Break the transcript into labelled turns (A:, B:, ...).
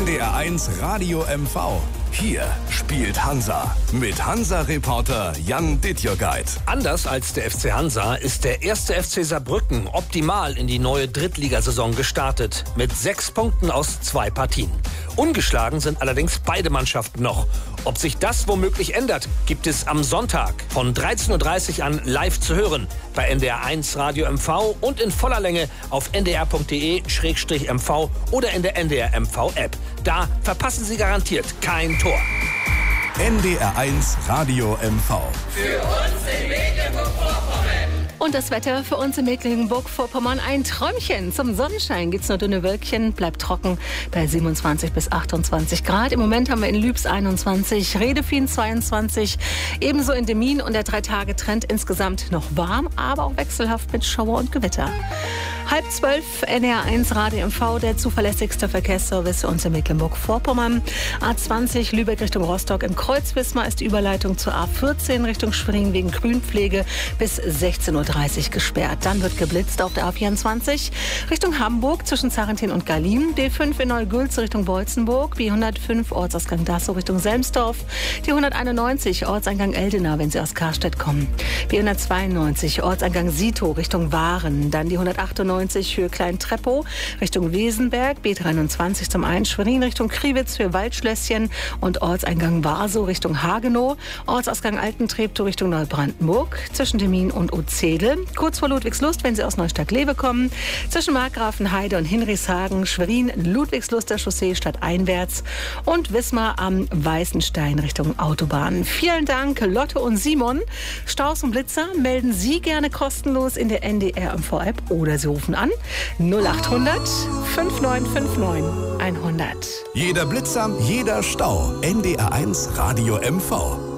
A: NDR1 Radio MV. Hier spielt Hansa mit Hansa-Reporter Jan Dittjörgeit.
B: Anders als der FC Hansa ist der erste FC Saarbrücken optimal in die neue Drittligasaison gestartet. Mit 6 Punkten aus 2 Partien. Ungeschlagen sind allerdings beide Mannschaften noch. Ob sich das womöglich ändert, gibt es am Sonntag von 13:30 Uhr an live zu hören bei NDR1 Radio MV und in voller Länge auf ndr.de/mv oder in der NDR MV App. Da verpassen Sie garantiert kein Tor.
A: NDR1 Radio MV.
C: Für uns in Mecklenburg-Vorpommern.
D: Und das Wetter für uns in Mecklenburg-Vorpommern ein Träumchen. Zum Sonnenschein gibt's nur dünne Wölkchen, bleibt trocken bei 27 bis 28 Grad. Im Moment haben wir in Lübs 21, Redefien 22, ebenso in Demmin und der 3-Tage-Trend insgesamt noch warm, aber auch wechselhaft mit Schauer und Gewitter. 11:30 NDR1 Radio MV, der zuverlässigste Verkehrsservice für uns in Mecklenburg-Vorpommern. A20 Lübeck Richtung Rostock im Kreuz-Wismar ist die Überleitung zur A14 Richtung Schwerin wegen Grünpflege bis 16:30 Uhr gesperrt. Dann wird geblitzt auf der A24 Richtung Hamburg zwischen Zarentin und Gallim. D5 in Neugülz Richtung Beutzenburg. B105 Ortsausgang Dassow Richtung Selmsdorf. Die 191 Ortseingang Eldena, wenn Sie aus Karstedt kommen. B192 Ortseingang Sito Richtung Waren. Dann die 198 Höhe Klein-Treppow Richtung Wesenberg, B23 zum einen Schwerin Richtung Kriwitz für Waldschlösschen und Ortseingang Warsow Richtung Hagenow, Ortsausgang Altentreptow Richtung Neubrandenburg, zwischen Demmin und Uzedel, kurz vor Ludwigslust, wenn Sie aus Neustadt-Lewe kommen, zwischen Markgrafenheide und Hinrichshagen, Schwerin, Ludwigsluster Chaussee stadteinwärts und Wismar am Weißenstein Richtung Autobahn. Vielen Dank, Lotte und Simon. Staus und Blitzer melden Sie gerne kostenlos in der NDR MV-App oder Sie rufen an 0800 5959 100.
A: Jeder Blitzer, jeder Stau. NDR1 Radio MV.